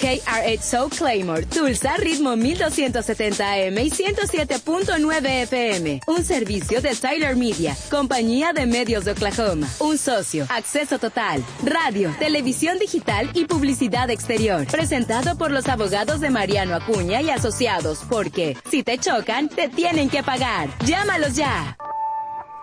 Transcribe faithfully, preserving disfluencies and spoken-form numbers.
K R ocho South Claymore, Tulsa, ritmo mil doscientos setenta A M y ciento siete punto nueve F M. Un servicio de Tyler Media, compañía de medios de Oklahoma. Un socio, acceso total, radio, televisión digital y publicidad exterior. Presentado por los abogados de Mariano Acuña y Asociados, porque si te chocan, te tienen que pagar. Llámalos ya.